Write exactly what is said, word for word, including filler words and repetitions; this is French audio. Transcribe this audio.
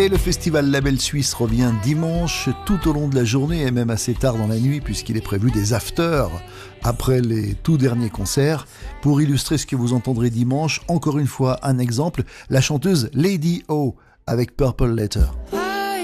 Et le festival Label Suisse revient dimanche tout au long de la journée et même assez tard dans la nuit puisqu'il est prévu des afters après les tout derniers concerts. Pour illustrer ce que vous entendrez dimanche, encore une fois un exemple, la chanteuse Lady O avec Purple Letter.